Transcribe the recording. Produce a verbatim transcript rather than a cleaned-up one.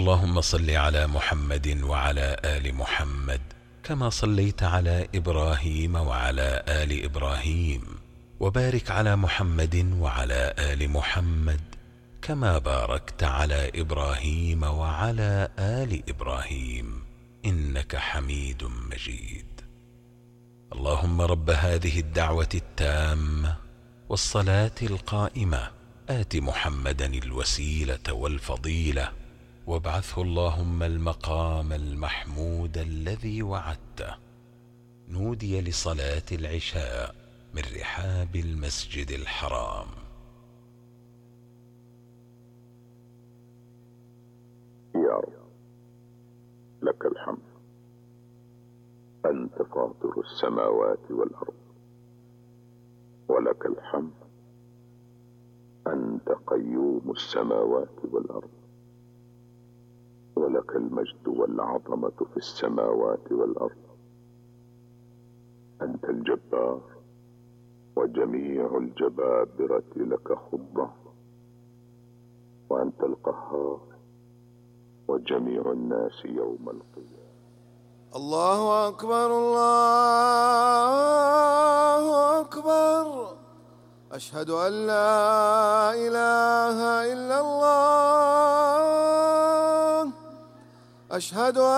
اللهم صل على محمد وعلى آل محمد كما صليت على إبراهيم وعلى آل إبراهيم، وبارك على محمد وعلى آل محمد كما باركت على إبراهيم وعلى آل إبراهيم إنك حميد مجيد. اللهم رب هذه الدعوة التامة والصلاة القائمة آت محمدا الوسيلة والفضيلة وابعثه اللهم المقام المحمود الذي وعدته. نودي لصلاة العشاء من رحاب المسجد الحرام. يا رب لك الحمد، أنت فاطر السماوات والأرض، ولك الحمد أنت قيوم السماوات والأرض، ولك المجد والعظمة في السماوات والأرض. أنت الجبار، وجميع الجبابرة لك خضة، وأنت القهار، وجميع الناس يوم القيامة. الله أكبر الله أكبر، أشهد أن لا إله إلا الله، أشهد